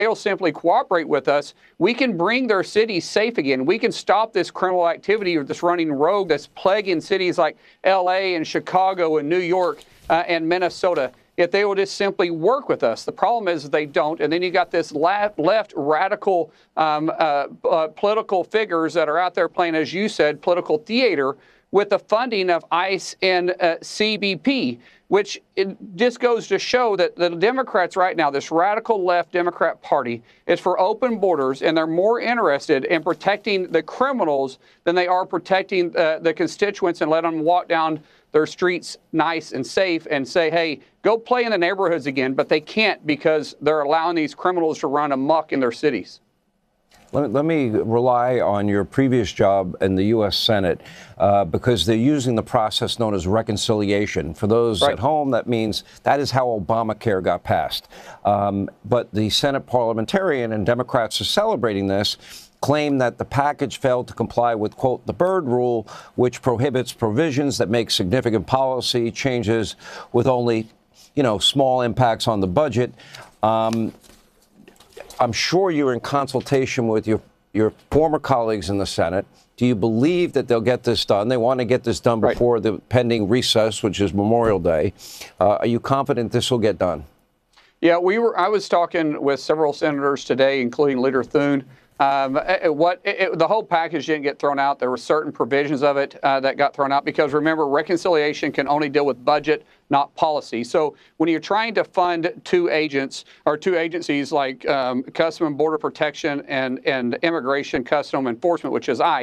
they'll simply cooperate with us, we can bring their cities safe again. We can stop this criminal activity or this running rogue that's plaguing cities like L.A. and Chicago and New York and Minnesota if they will just simply work with us. The problem is they don't. And then you got this left radical political figures that are out there playing, as you said, political theater with the funding of ICE and CBP, which it just goes to show that the Democrats right now, this radical left Democrat Party, is for open borders, and they're more interested in protecting the criminals than they are protecting the constituents and let them walk down their streets nice and safe and say, hey, go play in the neighborhoods again. But they can't because they're allowing these criminals to run amok in their cities. Let me rely on your previous job in the U.S. Senate because they're using the process known as reconciliation. For those at home, that means that is how Obamacare got passed. But the Senate parliamentarian and Democrats are celebrating this, claim that the package failed to comply with, quote, the Byrd Rule, which prohibits provisions that make significant policy changes with only, small impacts on the budget. I'm sure you're in consultation with your former colleagues in the Senate. Do you believe that they'll get this done? They want to get this done before the pending recess, which is Memorial Day. Are you confident this will get done? Yeah, I was talking with several senators today, including Leader Thune. The whole package didn't get thrown out. There were certain provisions of it that got thrown out because, remember, reconciliation can only deal with budget, not policy. So when you're trying to fund two agencies like Customs and Border Protection and Immigration Custom Enforcement, which is ICE,